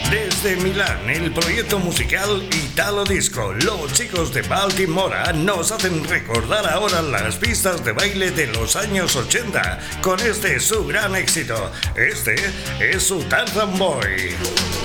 Desde Milán, el proyecto musical Italo Disco, los chicos de Baltimora nos hacen recordar ahora las pistas de baile de los años 80 con este su gran éxito. Este es su Tarzan Boy.